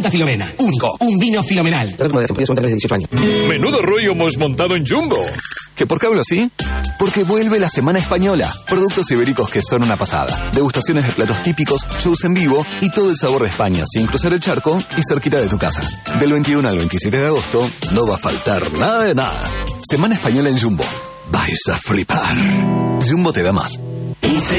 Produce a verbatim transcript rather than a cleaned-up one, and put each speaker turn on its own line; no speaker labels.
Santa Filomena. Único. Un vino filomenal.
Menudo rollo hemos montado en Jumbo.
¿Que por qué hablo así? Porque vuelve la Semana Española. Productos ibéricos que son una pasada. Degustaciones de platos típicos, shows en vivo y todo el sabor de España sin cruzar el charco y cerquita de tu casa. Del veintiuno al veintisiete de agosto no va a faltar nada de nada. Semana Española en Jumbo. Vais a flipar. Jumbo te da más.